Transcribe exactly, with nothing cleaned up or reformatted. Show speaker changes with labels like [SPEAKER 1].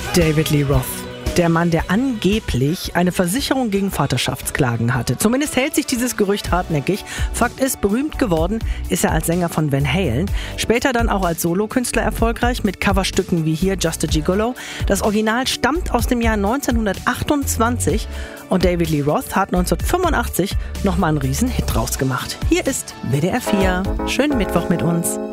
[SPEAKER 1] David Lee Roth. Der Mann, der angeblich eine Versicherung gegen Vaterschaftsklagen hatte. Zumindest hält sich dieses Gerücht hartnäckig. Fakt ist, berühmt geworden ist er als Sänger von Van Halen. Später dann auch als Solokünstler erfolgreich mit Coverstücken wie hier Just a Gigolo. Das Original stammt aus dem Jahr neunzehnhundertachtundzwanzig und David Lee Roth hat neunzehnhundertfünfundachtzig nochmal einen riesen Hit draus gemacht. Hier ist W D R vier. Schönen Mittwoch mit uns.